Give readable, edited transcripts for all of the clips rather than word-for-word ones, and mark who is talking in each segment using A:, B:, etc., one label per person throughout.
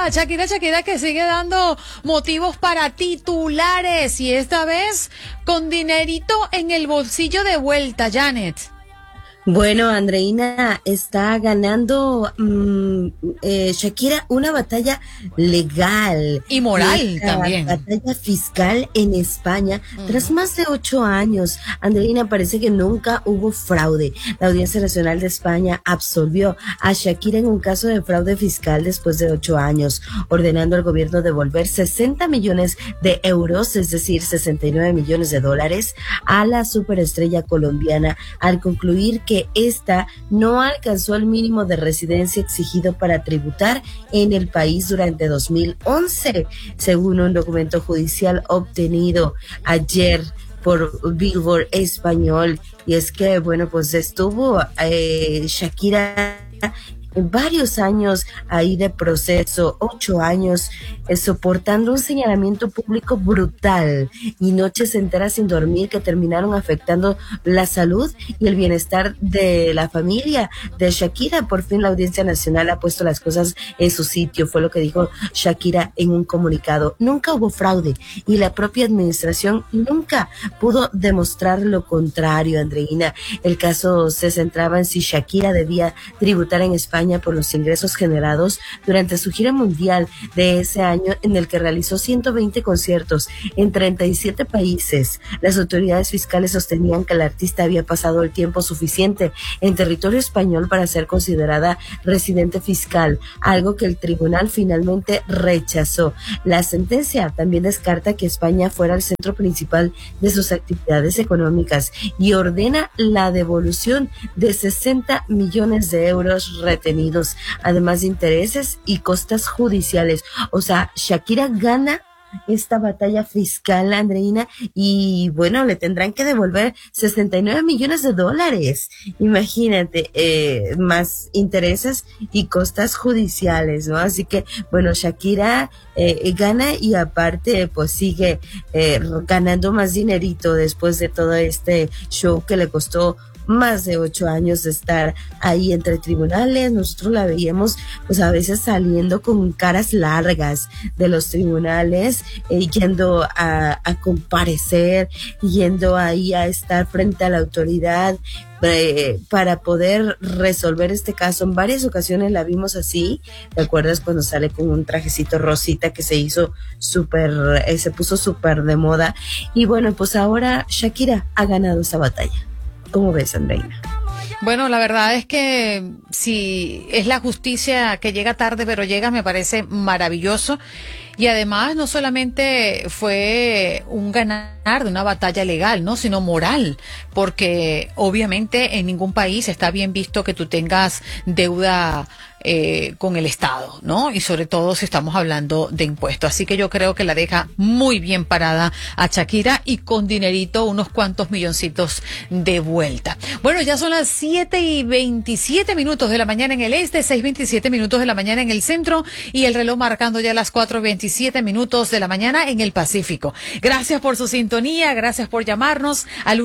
A: Shakira que sigue dando motivos para titulares y esta vez con dinerito en el bolsillo de vuelta, Janet.
B: Bueno, Andreina, está ganando Shakira una batalla legal.
A: Y moral también.
B: Batalla fiscal en España. Tras más de 8 años, Andreina, parece que nunca hubo fraude. La Audiencia Nacional de España absolvió a Shakira en un caso de fraude fiscal después de 8 años, ordenando al gobierno devolver 60 millones de euros, es decir, 69 millones de dólares, a la superestrella colombiana al concluir que esta no alcanzó el mínimo de residencia exigido para tributar en el país durante 2011, según un documento judicial obtenido ayer por Billboard Español. Y es que, bueno, pues estuvo Shakira varios años ahí de proceso, 8 años, soportando un señalamiento público brutal y noches enteras sin dormir que terminaron afectando la salud y el bienestar de la familia de Shakira. Por fin la Audiencia Nacional ha puesto las cosas en su sitio, fue lo que dijo Shakira en un comunicado. Nunca hubo fraude y la propia administración nunca pudo demostrar lo contrario, Andreina. El caso se centraba en si Shakira debía tributar en España por los ingresos generados durante su gira mundial de ese año, en el que realizó 120 conciertos en 37 países. Las autoridades fiscales sostenían que la artista había pasado el tiempo suficiente en territorio español para ser considerada residente fiscal, algo que el tribunal finalmente rechazó. La sentencia también descarta que España fuera el centro principal de sus actividades económicas y ordena la devolución de 60 millones de euros retenidos, además de intereses y costas judiciales. O sea, Shakira gana esta batalla fiscal, Andreina, y bueno, le tendrán que devolver 69 millones de dólares. Imagínate, más intereses y costas judiciales, ¿no? Así que, bueno, Shakira gana y aparte, pues sigue ganando más dinerito después de todo este show que le costó más de 8 años de estar ahí entre tribunales. Nosotros la veíamos pues a veces saliendo con caras largas de los tribunales, yendo a comparecer, yendo ahí a estar frente a la autoridad para poder resolver este caso. En varias ocasiones la vimos así. ¿Te acuerdas cuando sale con un trajecito rosita que se hizo se puso súper de moda? Y bueno, pues ahora Shakira ha ganado esa batalla. ¿Cómo ves, Andreina?
A: Bueno, la verdad es que si es la justicia que llega tarde, pero llega, me parece maravilloso. Y además no solamente fue un ganar de una batalla legal, ¿no?, sino moral, porque obviamente en ningún país está bien visto que tú tengas deuda con el Estado, ¿no? Y sobre todo si estamos hablando de impuestos. Así que yo creo que la deja muy bien parada a Shakira y con dinerito, unos cuantos milloncitos de vuelta. Bueno, ya son las 7:27 de la mañana en el este, 6:27 de la mañana en el centro y el reloj marcando ya las 4:27 de la mañana en el Pacífico. Gracias por su sintonía, gracias por llamarnos al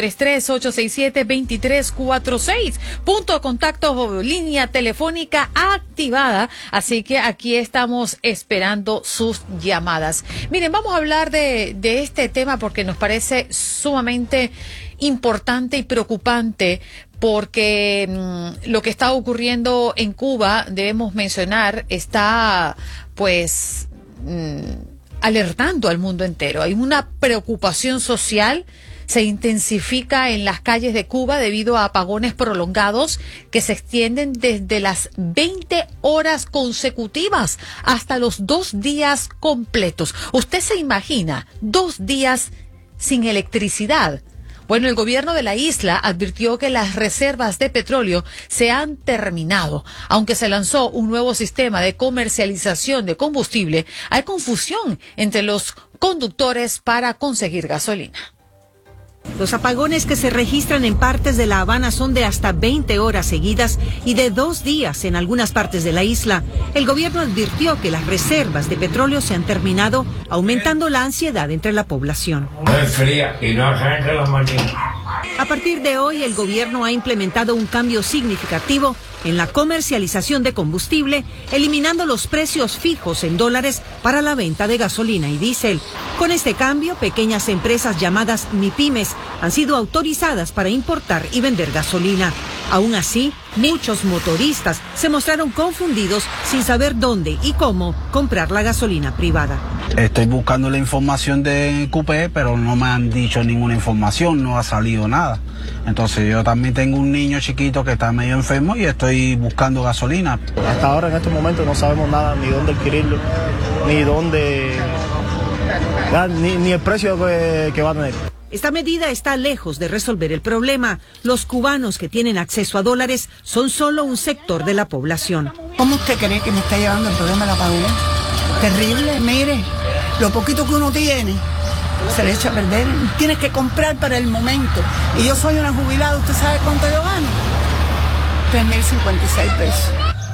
A: 1833-867-2346. Punto de contacto, línea telefónica activada, así que aquí estamos esperando sus llamadas. Miren, vamos a hablar de este tema porque nos parece sumamente importante y preocupante, porque lo que está ocurriendo en Cuba, debemos mencionar, está pues alertando al mundo entero. Hay una preocupación social, se intensifica en las calles de Cuba debido a apagones prolongados que se extienden desde las 20 horas consecutivas hasta los 2 días completos. ¿Usted se imagina 2 días sin electricidad? Bueno, el gobierno de la isla advirtió que las reservas de petróleo se han terminado. Aunque se lanzó un nuevo sistema de comercialización de combustible, hay confusión entre los conductores para conseguir gasolina.
C: Los apagones que se registran en partes de La Habana son de hasta 20 horas seguidas y de 2 días en algunas partes de la isla. El gobierno advirtió que las reservas de petróleo se han terminado, aumentando la ansiedad entre la población.
D: No es fría y no arranca la máquina.
C: A partir de hoy, el gobierno ha implementado un cambio significativo en la comercialización de combustible, eliminando los precios fijos en dólares para la venta de gasolina y diésel. Con este cambio, pequeñas empresas llamadas MIPYMES han sido autorizadas para importar y vender gasolina. Aún así, muchos motoristas se mostraron confundidos sin saber dónde y cómo comprar la gasolina privada.
D: Estoy buscando la información de QP, pero no me han dicho ninguna información, no ha salido nada. Entonces yo también tengo un niño chiquito que está medio enfermo y estoy buscando gasolina.
E: Hasta ahora en estos momentos no sabemos nada, ni dónde adquirirlo, ni dónde, ni el precio que va a tener.
C: Esta medida está lejos de resolver el problema. Los cubanos que tienen acceso a dólares son solo un sector de la población.
F: ¿Cómo usted cree que me está llevando el problema de la apagón? Terrible, mire, lo poquito que uno tiene se le echa a perder. Tienes que comprar para el momento. Y yo soy una jubilada, ¿usted sabe cuánto yo gano? 3.056 pesos.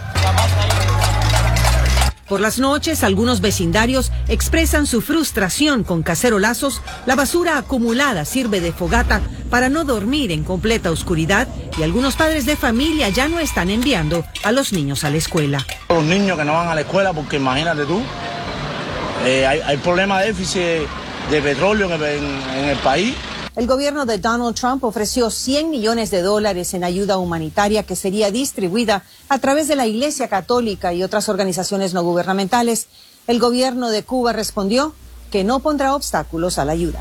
C: Por las noches, algunos vecindarios expresan su frustración con cacerolazos. La basura acumulada sirve de fogata para no dormir en completa oscuridad y algunos padres de familia ya no están enviando a los niños a la escuela.
G: Los niños que no van a la escuela porque imagínate tú, hay problema de déficit de petróleo en el país.
C: El gobierno de Donald Trump ofreció $100 millones en ayuda humanitaria que sería distribuida a través de la Iglesia Católica y otras organizaciones no gubernamentales. El gobierno de Cuba respondió que no pondrá obstáculos a la ayuda.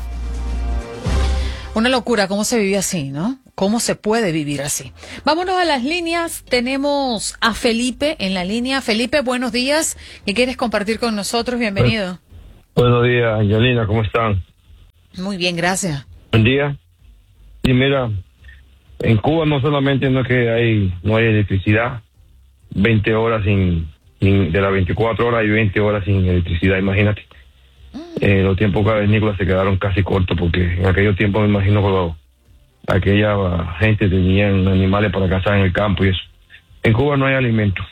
A: Una locura, cómo se vive así, ¿no? ¿Cómo se puede vivir así? Vámonos a las líneas. Tenemos a Felipe en la línea. Felipe, buenos días. ¿Qué quieres compartir con nosotros? Bienvenido.
H: Buenos días, Angelina, ¿cómo están?
A: Muy bien, gracias.
H: Buen día. Y mira, en Cuba no solamente no es que no hay electricidad, 20 horas de las 24 horas hay 20 horas sin electricidad, imagínate. Los tiempos cavernícolas se quedaron casi cortos porque en aquellos tiempos me imagino que aquella gente tenían animales para cazar en el campo y eso. En Cuba no hay alimentos,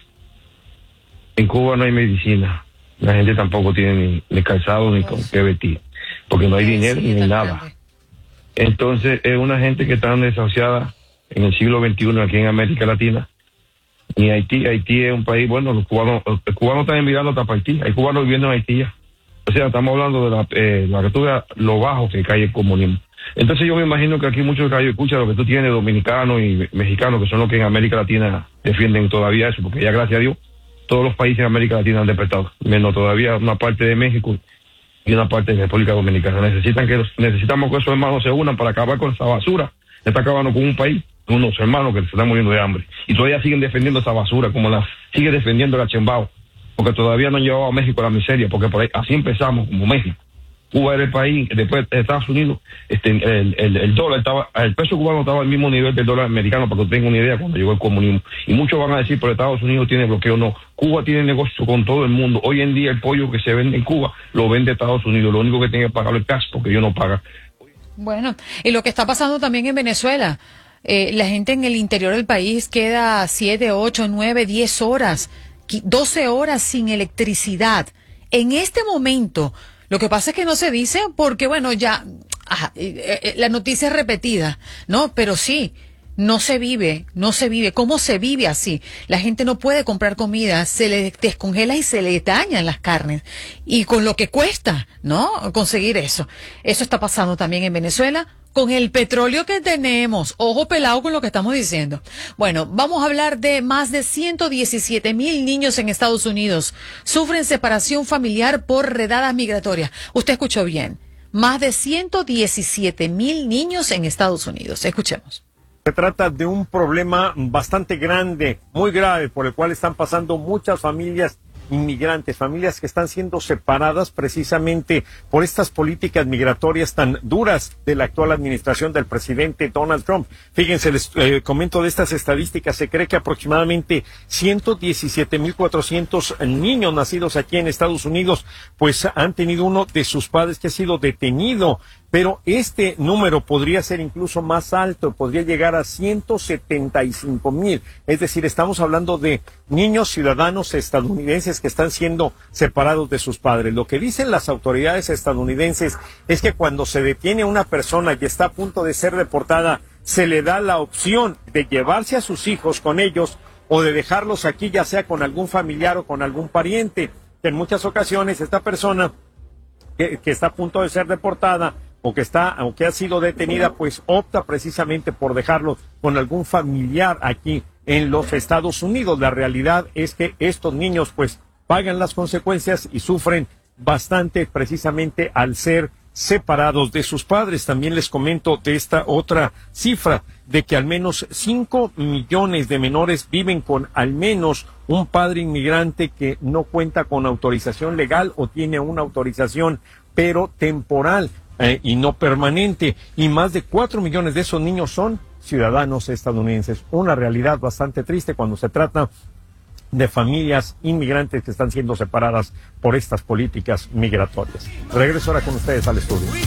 H: en Cuba no hay medicina, la gente tampoco tiene ni calzado ni con qué vestir, porque no hay dinero ni nada. Entonces es una gente que está desahuciada en el siglo XXI aquí en América Latina. Y Haití es un país, bueno, los cubanos están enviando hasta Haití, hay cubanos viviendo en Haití ya. O sea, estamos hablando de la criatura, lo bajo que cae el comunismo. Entonces yo me imagino que aquí muchos que escuchan lo que tú tienes, dominicanos y mexicanos, que son los que en América Latina defienden todavía eso, porque ya gracias a Dios todos los países de América Latina han despertado, menos todavía una parte de México y una parte de República Dominicana. Necesitamos que esos hermanos se unan para acabar con esa basura. Se está acabando con un país, con unos hermanos que se están muriendo de hambre. Y todavía siguen defendiendo esa basura, como la sigue defendiendo el Achimbao, porque todavía no han llevado a México a la miseria, porque por ahí, así empezamos, como México. Cuba era el país, después de Estados Unidos, el dólar estaba, el peso cubano estaba al mismo nivel del dólar americano, para que tengan una idea, cuando llegó el comunismo. Y muchos van a decir, pero Estados Unidos tiene bloqueo. No, Cuba tiene negocio con todo el mundo. Hoy en día el pollo que se vende en Cuba lo vende Estados Unidos. Lo único que tiene que pagarlo es cash, porque ellos no pagan.
A: Bueno, y lo que está pasando también en Venezuela, la gente en el interior del país queda 7, 8, 9, 10 horas, 12 horas sin electricidad. En este momento, lo que pasa es que no se dice porque, bueno, ya la noticia es repetida, ¿no? Pero sí, no se vive. ¿Cómo se vive así? La gente no puede comprar comida, se le descongela y se le dañan las carnes. Y con lo que cuesta, ¿no? Conseguir eso. Eso está pasando también en Venezuela con el petróleo que tenemos. Ojo pelado con lo que estamos diciendo. Bueno, vamos a hablar de más de 117,000 niños en Estados Unidos. Sufren separación familiar por redadas migratorias. Usted escuchó bien. Más de 117,000 niños en Estados Unidos. Escuchemos.
I: Se trata de un problema bastante grande, muy grave, por el cual están pasando muchas familias inmigrantes, familias que están siendo separadas precisamente por estas políticas migratorias tan duras de la actual administración del presidente Donald Trump. Fíjense, les comento de estas estadísticas, se cree que aproximadamente 117,400 niños nacidos aquí en Estados Unidos pues han tenido uno de sus padres que ha sido detenido. Pero este número podría ser incluso más alto, podría llegar a 175,000. Es decir, estamos hablando de niños ciudadanos estadounidenses que están siendo separados de sus padres. Lo que dicen las autoridades estadounidenses es que cuando se detiene a una persona que está a punto de ser deportada se le da la opción de llevarse a sus hijos con ellos o de dejarlos aquí, ya sea con algún familiar o con algún pariente. En muchas ocasiones esta persona que está a punto de ser deportada o que ha sido detenida, pues opta precisamente por dejarlo con algún familiar aquí en los Estados Unidos. La realidad es que estos niños pues pagan las consecuencias y sufren bastante precisamente al ser separados de sus padres. También les comento de esta otra cifra, de que al menos 5 millones de menores viven con al menos un padre inmigrante que no cuenta con autorización legal o tiene una autorización pero temporal y no permanente, y más de 4 millones de esos niños son ciudadanos estadounidenses. Una realidad bastante triste cuando se trata de familias inmigrantes que están siendo separadas por estas políticas migratorias. Regreso ahora con ustedes al estudio.